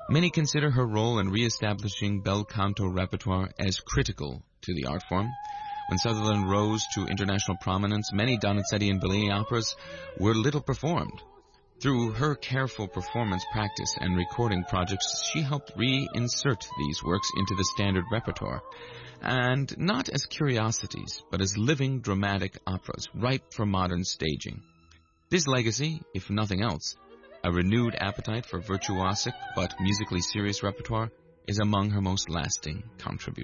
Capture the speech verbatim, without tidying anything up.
Many consider her role in re-establishing bel canto repertoire as critical to the art form. When Sutherland rose to international prominence, many Donizetti and Bellini operas were little performed. Through her careful performance practice and recording projects, she helped reinsert these works into the standard repertoire, and not as curiosities, but as living dramatic operas, ripe for modern staging. This legacy, if nothing else, a renewed appetite for virtuosic but musically serious repertoire, is among her most lasting contributions.